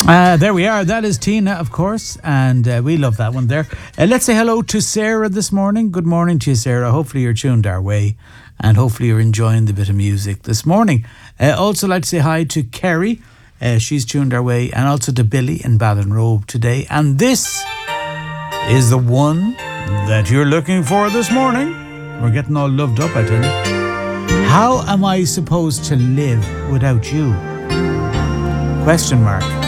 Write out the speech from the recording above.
There we are. That is Tina, of course, and we love that one there. Let's say hello to Sarah this morning. Good morning to you, Sarah. Hopefully you're tuned our way, and hopefully you're enjoying the bit of music this morning. Also like to say hi to Kerry. She's tuned our way, and also to Billy in Ballinrobe today. And this is the one that you're looking for this morning. We're getting all loved up, I tell you. How am I supposed to live without you? Question mark.